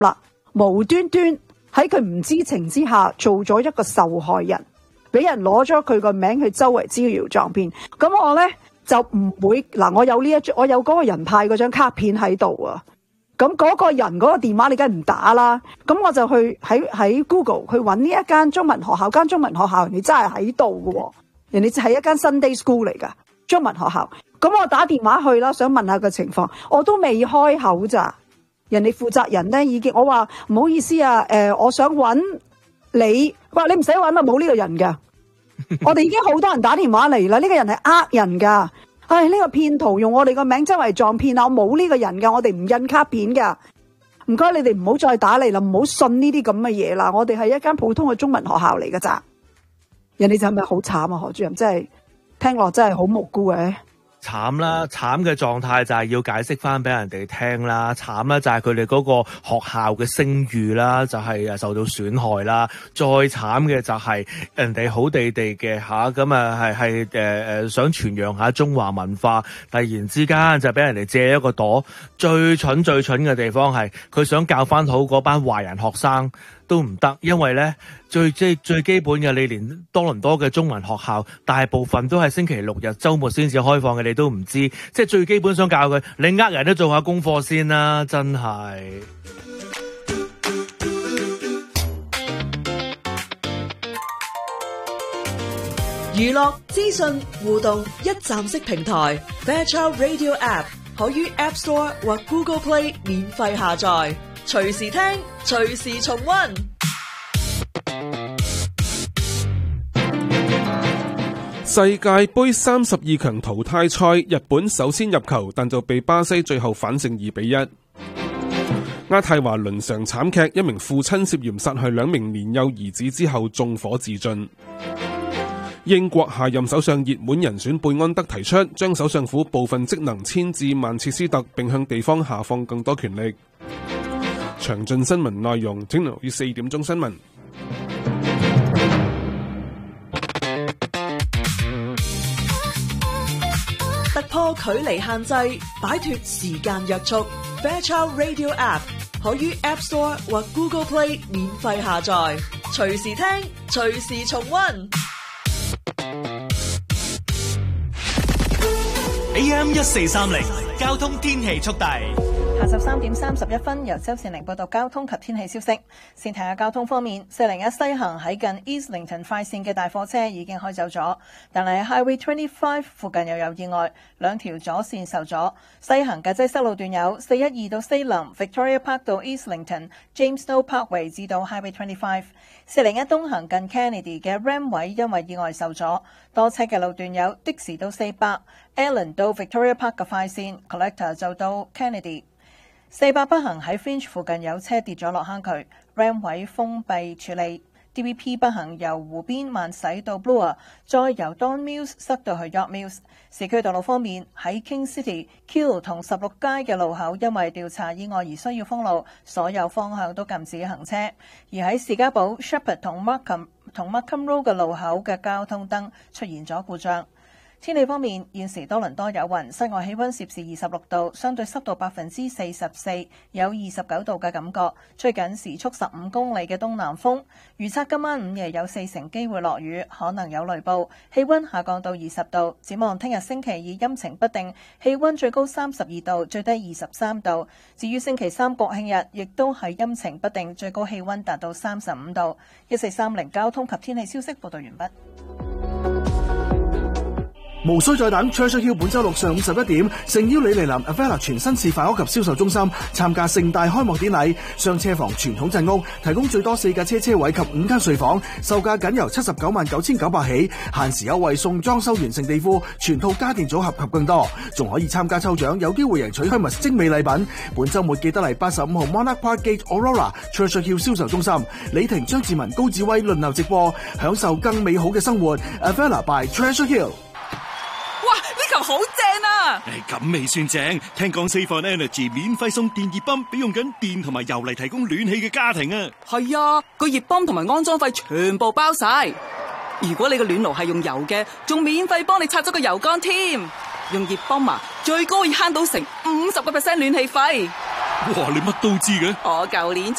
啦，無端端喺佢唔知情之下做咗一個受害人，俾人攞咗佢個名去周圍招搖撞騙。咁我呢就唔會嗱，我有嗰個人派嗰張卡片喺度啊。咁嗰個人嗰個電話你梗係唔打啦，咁我就去喺 Google 去揾呢一間中文學校，間中文學校人哋真係喺度嘅，人哋係一間 Sunday School 嚟噶，中文學校。咁我打電話去啦，想問下個情況，我都未開口咋，人哋負責人咧已經我話唔好意思啊，我想揾你，話你唔使揾啊，冇呢個人噶，我哋已經好多人打電話嚟啦，呢個人係呃人噶。呢個騙徒用我哋個名周圍撞騙啊！我冇呢個人㗎，我哋唔印卡片㗎。唔該，你哋唔好再打嚟啦，唔好信呢啲咁嘅嘢啦。我哋係一間普通嘅中文學校嚟㗎咋。人哋就係咪好慘啊？何主任真係聽落真係好無辜嘅。 慘啦，慘嘅狀態就係要解釋翻俾人哋聽啦，慘啦就係佢哋嗰個學校嘅聲譽啦，就係受到損害啦。再慘嘅就係人哋好地地嘅吓，咁係想傳揚下中華文化，突然之間就俾人哋借一個朵。最蠢嘅地方係佢想教翻好嗰班壞人學生都唔得，因為咧最基本嘅，你連多倫多嘅中文學校大部分都係星期六日週末先至開放嘅，你都唔知。即係最基本想教佢，你人都做下功課先啦，真係。 娛樂資訊互動一站式平台 Fairchild Radio App 可於 App Store 或 Google Play 免費下載，隨時聽，隨時重溫。 世界盃32強淘汰賽，日本首先入球，但就被巴西最後反勝2-1。渥太華倫常慘劇，一名父親涉嫌殺害2名年幼兒子之後縱火自盡。英國下任首相熱門人選貝安德提出將首相府部分職能遷至曼徹斯特，並向地方下放更多權力。詳盡新聞內容，請留意4點鐘新聞。 突破距離限制，擺脫時間約束。Fairchild Radio App 可於 App Store 或 Google Play 免費下載，隨時聽，隨時重溫。 AM1430交通天氣速遞。 下晝3點31分，由周善玲報道交通及天氣消息。先睇下交通方面，401西行喺近 Islington 快線嘅大貨車已經開走咗，但係 Highway 25附近又有意外，2條左線受阻。西行嘅擠塞路段有412到西林 Victoria Park 到 Islington、James Snow Parkway 至到 Highway 25。401東行近 Kennedy 嘅 Ram 位因為意外受阻，多車嘅路段有的士到400、Allen 到 Victoria Park 嘅快線 ，Collector 就到 Kennedy。400北行喺 Finch 附近有車跌咗落坑渠 ，Ram 位封閉處理。DVP 北行由湖邊慢駛到 Bloor， 再由 Don Mills 塞到去 York Mills。市區道路方面喺 King City、Keele 同16街嘅路口因為調查意外而需要封路，所有方向都禁止行車。而喺士嘉堡、Shepherd 同 Markham Road 嘅路口嘅交通燈出現咗故障。天氣方面，現時多倫多有雲，室外氣溫攝氏26度，相對濕度44%，有29度嘅感覺，吹緊時速15公里嘅東南風。預測今晚午夜有40%機會落雨，可能有雷暴，氣溫下降到20度。展望聽日星期二陰晴不定，氣溫最高32度，最低23度。至於星期三國慶日，亦都係陰晴不定，最高氣溫達到35度。1430交通及天氣消息報道完畢。 無需再等 Treasure Hill 本周六上午11點，誠邀你嚟臨 Avella 全新示範屋及銷售中心參加盛大開幕典禮。雙車房傳統鎮屋提供最多4架車位及5間睡房，售價僅由799900起，限時優惠送裝修完成地庫、全套家電組合及更多，仲可以參加抽獎，有機會贏取香蜜精美禮品。本周末記得嚟85號 Monarch Park Gate Aurora Treasure Hill 銷售中心，李婷、張志文、高志威輪流直播，享受更美好嘅生活。Avella by Treasure Hill。 哇！呢球好正啊！ 咁未算正，聽講 Save on Energy 免費送電熱泵俾用緊電同埋油嚟提供暖氣嘅家庭啊！ 係啊，個熱泵同埋安裝費全部包晒。如果你個暖爐係用油嘅，仲免費幫你拆咗個油缸添。用熱泵啊，最高可以慳到成50% 暖氣費。 哇，你乜都知嘅？ 我舊年